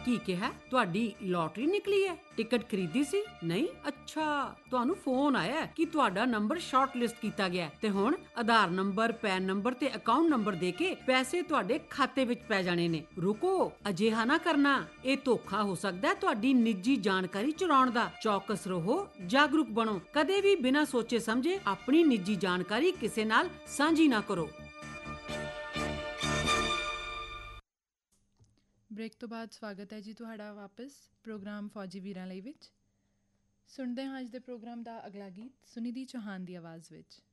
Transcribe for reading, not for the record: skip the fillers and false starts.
ਕੀ ਕਿਹਾ? ਤੁਹਾਡੀ ਲੋਟਰੀ ਨਿਕਲੀ ਹੈ? ਟਿਕਟ ਖਰੀਦੀ ਸੀ? ਨਹੀਂ? ਅੱਛਾ, ਤੁਹਾਨੂੰ ਫੋਨ ਆਇਆ ਕਿ ਤੁਹਾਡਾ ਨੰਬਰ ਸ਼ਾਰਟ ਲਿਸਟ ਕੀਤਾ ਗਿਆ ਤੇ ਹੁਣ ਆਧਾਰ ਨੰਬਰ, ਪੈਨ ਨੰਬਰ ਤੇ ਅਕਾਊਂਟ ਨੰਬਰ ਦੇ ਕੇ ਪੈਸੇ ਤੁਹਾਡੇ ਖਾਤੇ ਵਿੱਚ ਪੈ ਜਾਣੇ ਨੇ। ਰੁਕੋ, ਅਜਿਹਾ ਨਾ ਕਰਨਾ। ਇਹ ਧੋਖਾ ਹੋ ਸਕਦਾ ਹੈ ਤੁਹਾਡੀ ਨਿੱਜੀ ਜਾਣਕਾਰੀ ਚੁਰਾਉਣ ਦਾ। ਚੌਕਸ ਰਹੋ, ਜਾਗਰੂਕ ਬਣੋ। ਕਦੇ ਵੀ ਬਿਨਾਂ ਸੋਚੇ ਸਮਝੇ ਆਪਣੀ ਨਿੱਜੀ ਜਾਣਕਾਰੀ ਕਿਸੇ ਨਾਲ ਸਾਂਝੀ ਨਾ ਕਰੋ। ਬ੍ਰੇਕ ਤੋਂ ਬਾਅਦ ਸਵਾਗਤ ਹੈ ਜੀ ਤੁਹਾਡਾ ਵਾਪਸ ਪ੍ਰੋਗਰਾਮ ਫੌਜੀ ਵੀਰਾਂ ਲਈ ਵਿੱਚ। ਸੁਣਦੇ ਹਾਂ ਅੱਜ ਦੇ ਪ੍ਰੋਗਰਾਮ ਦਾ ਅਗਲਾ ਗੀਤ ਸੁਨਿਧੀ ਚੌਹਾਨ ਦੀ ਆਵਾਜ਼ ਵਿੱਚ।